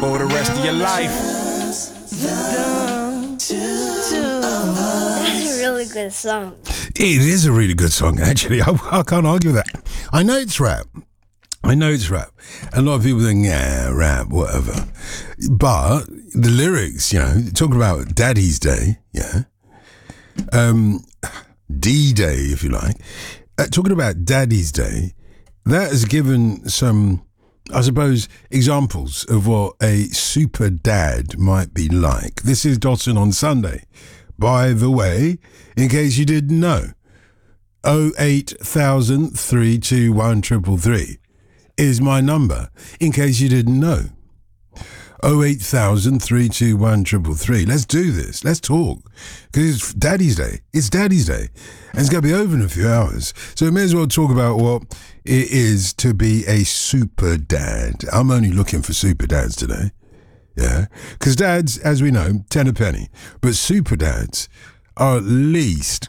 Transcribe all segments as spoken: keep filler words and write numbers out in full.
for the rest of your life. That's a really good song. It is a really good song, actually. I, I can't argue with that. I know it's rap. I know it's rap. A lot of people think, yeah, rap, whatever. But the lyrics, you know, talking about Daddy's Day, yeah. Um, D-Day, if you like. Uh, talking about Daddy's Day, that has given some, I suppose, examples of what a super dad might be like. This is Dotson on Sunday. By the way, in case you didn't know, oh eight thousand, three two one, three three three is my number, in case you didn't know. oh eight thousand, three two one, three three three. Let's do this. Let's talk. Because it's Daddy's Day. It's Daddy's Day. And it's going to be over in a few hours. So we may as well talk about what it is to be a super dad. I'm only looking for super dads today. Yeah. Because dads, as we know, ten a penny. But super dads are at least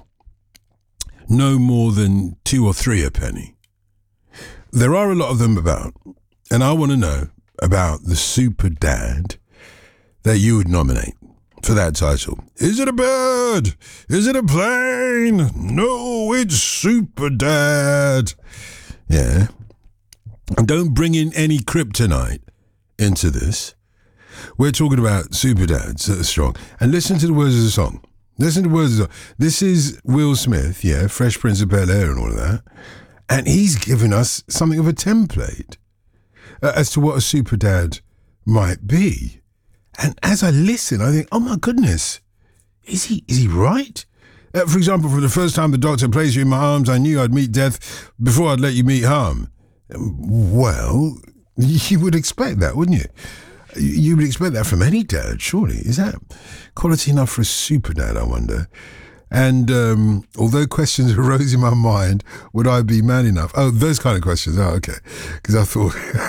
no more than two or three a penny. There are a lot of them about. And I want to know about the super dad that you would nominate for that title. Is it a bird? Is it a plane? No, it's super dad. Yeah. And don't bring in any kryptonite into this. We're talking about super dads that are strong. And listen to the words of the song. Listen to the words of the song. This is Will Smith, yeah, Fresh Prince of Bel-Air and all of that. And he's given us something of a template uh, as to what a super dad might be. And as I listen, I think, oh my goodness, is he is he right? Uh, for example, from the first time the doctor placed you in my arms, I knew I'd meet death before I'd let you meet harm. Well, you would expect that, wouldn't you? You would expect that from any dad, surely. Is that quality enough for a super dad, I wonder? And um, although questions arose in my mind, would I be man enough? Oh, those kind of questions. Oh, okay. Because I thought,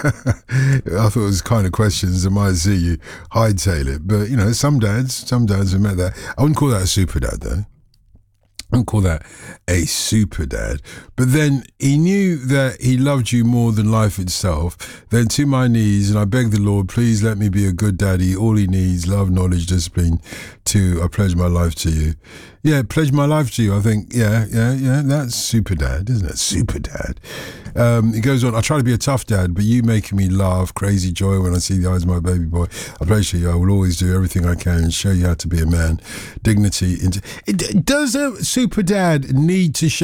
I thought it was kind of questions that might see you hightail it. But, you know, some dads, some dads have met that. I wouldn't call that a super dad, though. I wouldn't call that a super dad. But then he knew that he loved you more than life itself. Then to my knees, and I beg the Lord, please let me be a good daddy. All he needs, love, knowledge, discipline, to I pledge my life to you. Yeah, pledge my life to you. I think, yeah, yeah, yeah, that's super dad, isn't it? Super dad. Um, he goes on, I try to be a tough dad, but you making me laugh, crazy joy when I see the eyes of my baby boy. I pledge to you, I will always do everything I can and show you how to be a man. Dignity. Into, it, does a super dad need to show